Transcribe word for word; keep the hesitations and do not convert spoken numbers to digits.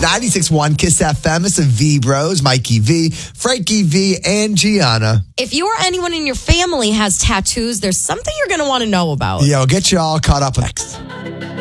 ninety-six point one Kiss F M. It's the V Bros, Mikey V, Frankie V, and Gianna. If you or anyone in your family has tattoos, there's something you're going to want to know about. Yeah, we'll get you all caught up next.